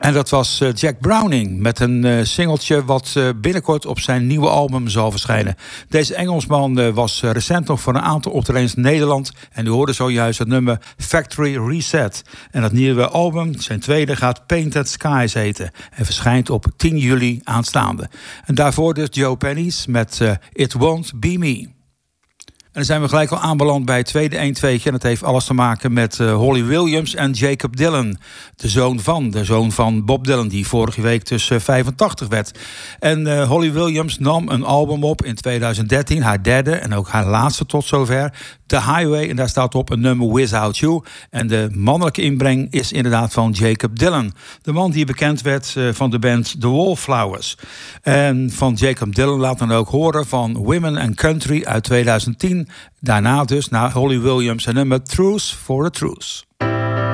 En dat was Jack Browning met een singeltje wat binnenkort op zijn nieuwe album zal verschijnen. Deze Engelsman was recent nog voor een aantal optredens in Nederland. En u hoorde zojuist het nummer Factory Reset. En dat nieuwe album, zijn tweede, gaat Painted Skies heten. En verschijnt op 10 juli aanstaande. En daarvoor dus Joe Pennies met It Won't Be Me. En dan zijn we gelijk al aanbeland bij het tweede 1-2'tje. En dat heeft alles te maken met Holly Williams en Jacob Dylan. De zoon van Bob Dylan, die vorige week dus 85 werd. En Holly Williams nam een album op in 2013, haar derde en ook haar laatste tot zover. The Highway, en daar staat op een nummer Without You. En de mannelijke inbreng is inderdaad van Jacob Dylan. De man die bekend werd van de band The Wallflowers. En van Jacob Dylan laat dan ook horen van Women and Country uit 2010. Daarna dus naar Holly Williams en nummer Truth for the Truth.